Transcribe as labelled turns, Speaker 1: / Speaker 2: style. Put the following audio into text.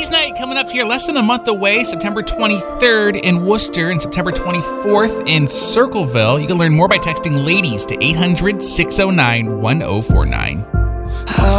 Speaker 1: Ladies' Night coming up here less than a month away, September 23rd in Worcester and September 24th in Circleville. You can learn more by texting LADIES to 800-609-1049.